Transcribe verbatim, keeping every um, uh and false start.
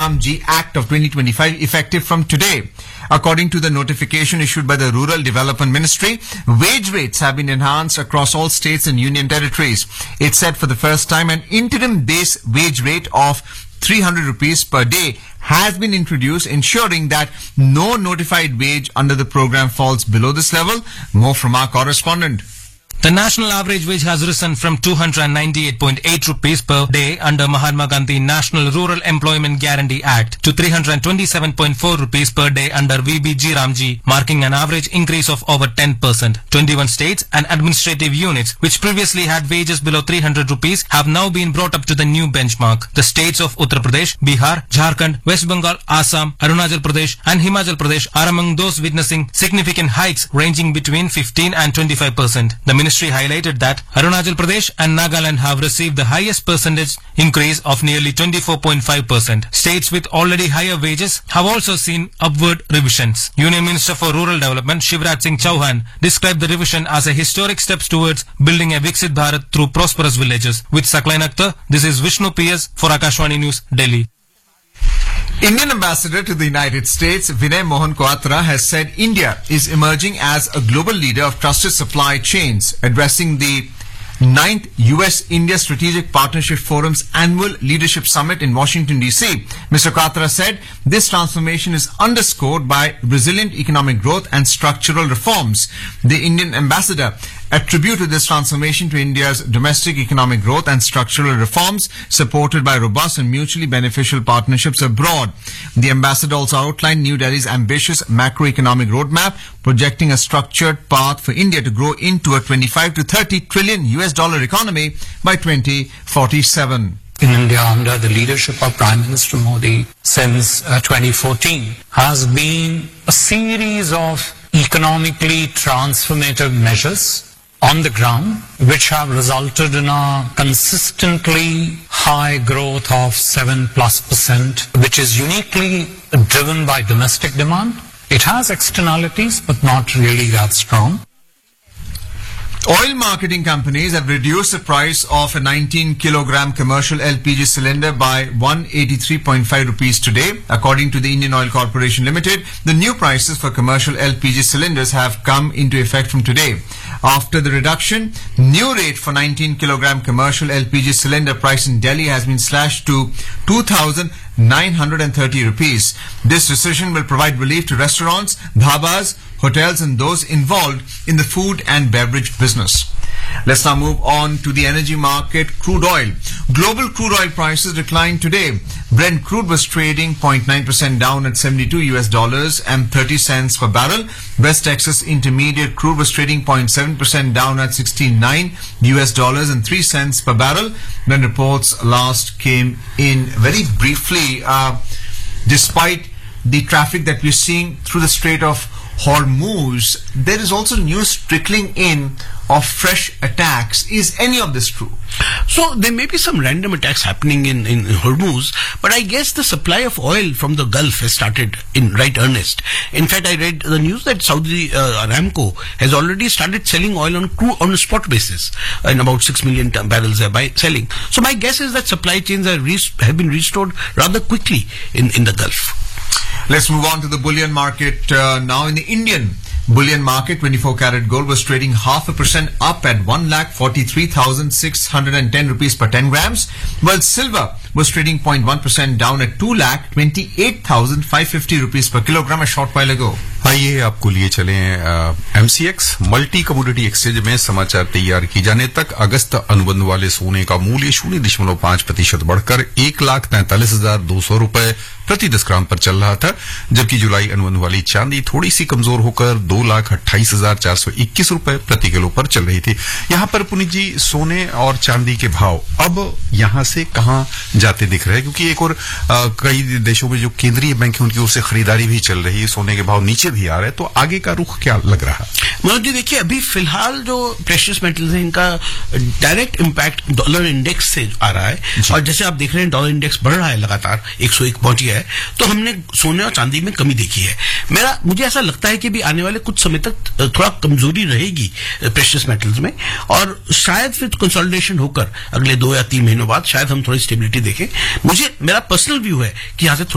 Ramji Act of twenty twenty-five effective from today. According to the notification issued by the Rural Development Ministry, wage rates have been enhanced across all states and union territories. It said for the first time an interim base wage rate of three hundred rupees per day has been introduced, ensuring that no notified wage under the program falls below this level. More from our correspondent. The national average wage has risen from two hundred ninety-eight point eight rupees per day under Mahatma Gandhi National Rural Employment Guarantee Act to three hundred twenty-seven point four rupees per day under V B G Ramji, marking an average increase of over ten percent. twenty-one states and administrative units which previously had wages below three hundred rupees have now been brought up to the new benchmark. The states of Uttar Pradesh, Bihar, Jharkhand, West Bengal, Assam, Arunachal Pradesh and Himachal Pradesh are among those witnessing significant hikes ranging between fifteen and twenty-five percent. The Ministry highlighted that Arunachal Pradesh and Nagaland have received the highest percentage increase of nearly twenty-four point five percent. States with already higher wages have also seen upward revisions. Union Minister for Rural Development Shivraj Singh Chauhan described the revision as a historic step towards building a Viksit Bharat through prosperous villages. With Saklain Akhtar, this is Vishnu P S for Akashwani News, Delhi. Indian ambassador to the United States, Vinay Mohan Quatra, has said India is emerging as a global leader of trusted supply chains. Addressing the ninth U S India Strategic Partnership Forum's annual leadership summit in Washington, D C, Mister Quatra said this transformation is underscored by resilient economic growth and structural reforms. The Indian ambassador attributed this transformation to India's domestic economic growth and structural reforms supported by robust and mutually beneficial partnerships abroad. The ambassador also outlined New Delhi's ambitious macroeconomic roadmap, projecting a structured path for India to grow into a twenty-five to thirty trillion U S dollar economy by twenty forty-seven. In India, under the leadership of Prime Minister Modi since uh, twenty fourteen, has been a series of economically transformative measures on the ground, which have resulted in a consistently high growth of seven plus percent, which is uniquely driven by domestic demand. It has externalities, but not really that strong. Oil marketing companies have reduced the price of a nineteen kilogram commercial L P G cylinder by one hundred eighty-three point five rupees today. According to the Indian Oil Corporation Limited, the new prices for commercial L P G cylinders have come into effect from today. After the reduction, new rate for nineteen kilogram commercial L P G cylinder price in Delhi has been slashed to two thousand nine hundred thirty rupees. This decision will provide relief to restaurants, dhabas, hotels and those involved in the food and beverage business. Let's now move on to the energy market. Crude oil. Global crude oil prices declined today. Brent crude was trading zero point nine percent down at seventy-two U S dollars and thirty cents per barrel. West Texas Intermediate crude was trading zero point seven percent down at sixty-nine U S dollars and three cents per barrel. When reports last came in very briefly, uh, despite the traffic that we're seeing through the Strait of Hormuz, there is also news trickling in of fresh attacks. Is any of this true? So there may be some random attacks happening in, in Hormuz, but I guess the supply of oil from the Gulf has started in right earnest. In fact, I read the news that Saudi uh, Aramco has already started selling oil on crude on a spot basis, in about six million ton barrels they're by selling. So my guess is that supply chains are re- have been restored rather quickly in, in the Gulf. Let's move on to the bullion market uh, now. In the Indian bullion market, twenty-four karat gold was trading half a percent up at one lakh forty-three thousand six hundred ten rupees per ten grams, while silver was trading zero point one percent down at two lakh twenty-eight thousand five hundred fifty rupees per kilogram a short while ago. आइए आपको लिए चले MCX multi commodity exchange में समाचार तैयार की जाने तक अगस्त अनुबंध वाले सोने का मूल्य शून्य दशमलव पांच प्रतिशत बढ़कर एक लाख तैंतालीस हजार दो सौ रुपए प्रति दस ग्राम पर चल रहा था, जबकि जुलाई अनुबंध वाली चांदी थोड़ी सी कमजोर होकर दो लाख अट्ठाईस हजार चार सौ इक्कीस रुपए प्रति किलो पर चल रही थी। यहाँ पर पुनीत जी, सोने और चांदी के भाव अब यहाँ से कहाँ जाते दिख रहे हैं, क्योंकि एक और आ, कई देशों में जो केंद्रीय बैंक है उनकी ओर से खरीदारी भी चल रही है, सोने के भाव नीचे भी आ रहे हैं, तो आगे का रुख क्या लग रहा है? मनोज जी देखिए, अभी फिलहाल जो प्रेशियस मेटल्स हैं इनका डायरेक्ट इम्पैक्ट डॉलर इंडेक्स से आ रहा है, और जैसे आप देख रहे हैं डॉलर इंडेक्स बढ़ रहा है, लगातार एक सौ एक पहुंच गया है, तो हमने सोने और चांदी में कमी देखी है। मेरा मुझे ऐसा लगता है कि भी आने वाले कुछ समय तक थोड़ा कमजोरी रहेगी प्रेशियस मेटल्स में, और शायद फिर कंसोलिडेशन होकर अगले दो या तीन महीनों बाद शायद हम थोड़ी स्टेबिलिटी देखें। मुझे मेरा पर्सनल व्यू है कि यहाँ से